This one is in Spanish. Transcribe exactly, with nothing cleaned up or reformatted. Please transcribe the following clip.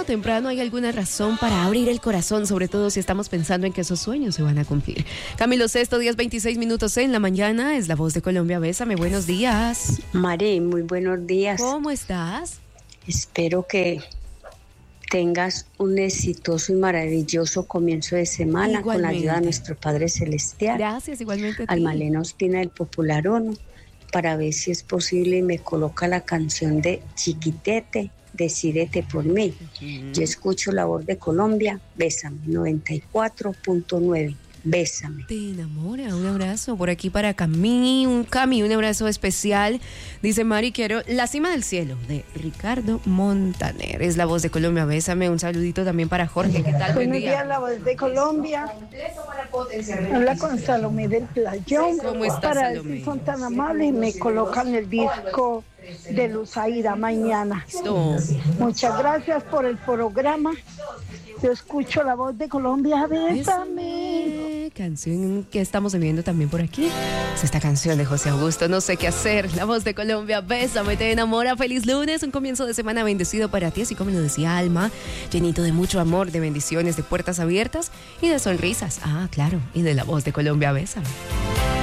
o temprano hay alguna razón para abrir el corazón, sobre todo si estamos pensando en que esos sueños se van a cumplir. Camilo Sesto, diez veintiséis minutos en la mañana, es la voz de Colombia. Bésame, buenos días. Mari, muy buenos días. ¿Cómo estás? Espero que tengas un exitoso y maravilloso comienzo de semana. Igualmente. Con la ayuda de nuestro Padre Celestial. Gracias, igualmente a ti. Almalena Ospina del Popular ONU, para ver si es posible y me coloca la canción de Chiquitete, Decídete por mí. Uh-huh. Yo escucho la voz de Colombia, Bésame, noventa y cuatro punto nueve. Bésame. Te enamora, un abrazo por aquí para Cami, un Cami, un abrazo especial. Dice Mari, quiero La Cima del Cielo de Ricardo Montaner. Es la voz de Colombia, Bésame. Un saludito también para Jorge. ¿Qué tal? Buenos días, la voz de Colombia. Habla con Salomé del Playón. ¿Cómo estás, para Salomé? ver si son tan amables y me colocan el disco de Luzaira mañana. Oh. Muchas gracias por el programa. Yo escucho la voz de Colombia, Bésame. Canción que estamos viviendo también por aquí. Es esta canción de José Augusto, No sé qué hacer. La voz de Colombia, Bésame, te enamora. Feliz lunes, un comienzo de semana bendecido para ti, así como lo decía Alma, llenito de mucho amor, de bendiciones, de puertas abiertas y de sonrisas. Ah, claro, y de la voz de Colombia, Bésame.